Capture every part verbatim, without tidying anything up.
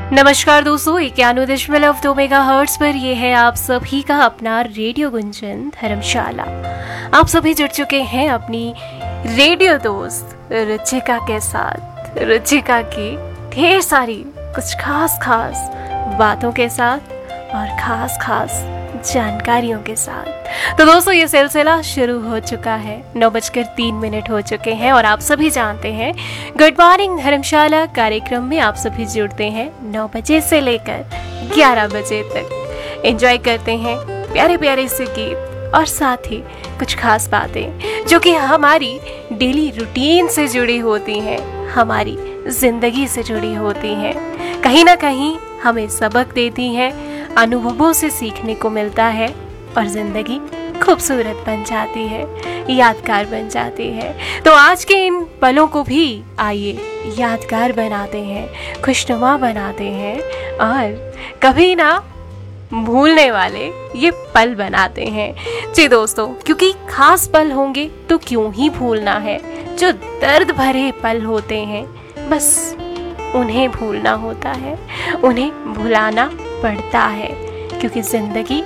नमस्कार दोस्तों, इक्यानवे दशमलव दो मेगा हर्ट्ज पर ये है आप सभी का अपना रेडियो गुंजन धर्मशाला। आप सभी जुड़ चुके हैं अपनी रेडियो दोस्त रुचिका के साथ, रुचिका की ढेर सारी कुछ खास खास बातों के साथ और खास खास जानकारियों के साथ। तो दोस्तों, ये सिलसिला शुरू हो चुका है। नौ बजकर तीन मिनट हो चुके हैं और आप सभी जानते हैं गुड मॉर्निंग धर्मशाला कार्यक्रम में आप सभी जुड़ते हैं नौ बजे से लेकर ग्यारह बजे तक। एंजॉय करते हैं प्यारे प्यारे से गीत और साथ ही कुछ खास बातें जो कि हमारी डेली रूटीन से जुड़ी होती हैं, हमारी जिंदगी से जुड़ी होती हैं, कहीं ना कहीं हमें सबक देती हैं, अनुभवों से सीखने को मिलता है और जिंदगी खूबसूरत बन जाती है, यादगार बन जाती है। तो आज के इन पलों को भी आइए यादगार बनाते हैं, खुशनुमा बनाते हैं और कभी ना भूलने वाले ये पल बनाते हैं। जी दोस्तों, क्योंकि खास पल होंगे तो क्यों ही भूलना है। जो दर्द भरे पल होते हैं बस उन्हें भूलना होता है, उन्हें भुलाना पड़ता है, क्योंकि जिंदगी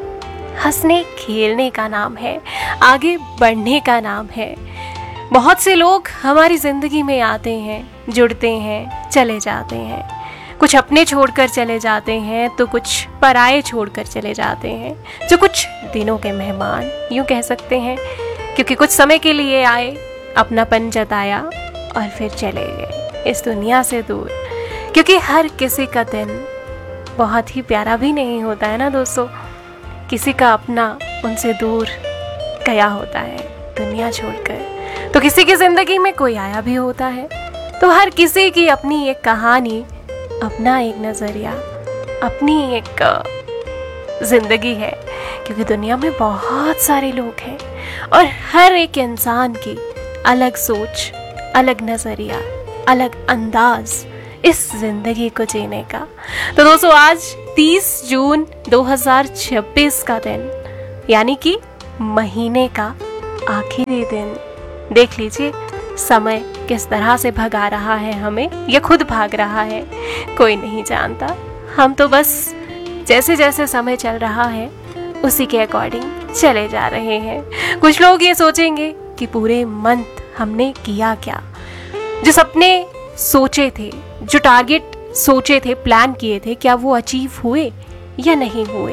हंसने खेलने का नाम है, आगे बढ़ने का नाम है। बहुत से लोग हमारी जिंदगी में आते हैं, जुड़ते हैं, चले जाते हैं। कुछ अपने छोड़कर चले जाते हैं तो कुछ पराये छोड़कर चले जाते हैं, जो कुछ दिनों के मेहमान यूं कह सकते हैं, क्योंकि कुछ समय के लिए आए, अपनापन जताया और फिर चले गए इस दुनिया से दूर। क्योंकि हर किसी का दिन बहुत ही प्यारा भी नहीं होता है ना दोस्तों। किसी का अपना उनसे दूर गया होता है दुनिया छोड़कर, तो किसी की जिंदगी में कोई आया भी होता है। तो हर किसी की अपनी एक कहानी, अपना एक नजरिया, अपनी एक जिंदगी है, क्योंकि दुनिया में बहुत सारे लोग हैं और हर एक इंसान की अलग सोच, अलग नजरिया, अलग अंदाज इस जिंदगी को जीने का। तो दोस्तों, आज तीस जून दो हज़ार छब्बीस का दिन, यानी कि महीने का आखिरी दिन। देख लीजिए समय किस तरह से भगा रहा है हमें, या खुद भाग रहा है, कोई नहीं जानता। हम तो बस जैसे जैसे समय चल रहा है उसी के अकॉर्डिंग चले जा रहे हैं। कुछ लोग ये सोचेंगे कि पूरे मंथ हमने किया क्या, जो सपने सोचे थे, जो टारगेट सोचे थे, प्लान किए थे, क्या वो अचीव हुए या नहीं हुए।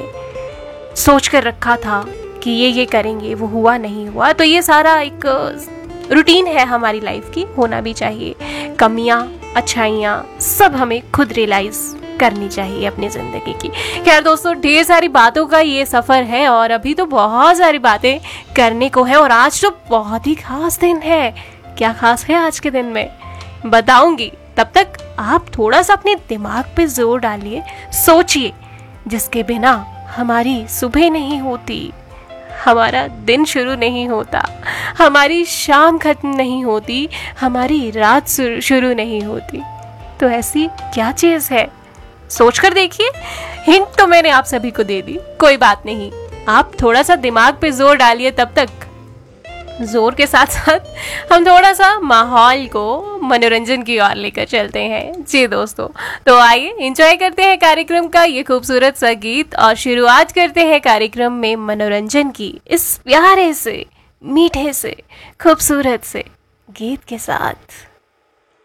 सोच कर रखा था कि ये ये करेंगे, वो हुआ नहीं हुआ। तो ये सारा एक रूटीन है हमारी लाइफ की, होना भी चाहिए। कमियां, अच्छाइयां सब हमें खुद रियलाइज करनी चाहिए अपनी जिंदगी की। खैर दोस्तों, ढेर सारी बातों का ये सफर है और अभी तो बहुत सारी बातें करने को है और आज तो बहुत ही खास दिन है। क्या खास है आज के दिन में बताऊंगी। तब तक आप थोड़ा सा अपने दिमाग पे जोर डालिए, सोचिए, जिसके बिना हमारी सुबह नहीं होती, हमारा दिन शुरू नहीं होता, हमारी शाम खत्म नहीं होती, हमारी रात शुरू नहीं होती। तो ऐसी क्या चीज है, सोच कर देखिए। हिंट तो मैंने आप सभी को दे दी, कोई बात नहीं, आप थोड़ा सा दिमाग पे जोर डालिए। तब तक जोर के साथ साथ हम थोड़ा सा माहौल को मनोरंजन की ओर लेकर चलते हैं। जी दोस्तों, तो आइए एंजॉय करते हैं कार्यक्रम का ये खूबसूरत सा गीत और शुरुआत करते हैं कार्यक्रम में मनोरंजन की इस प्यारे से, मीठे से, खूबसूरत से गीत के साथ।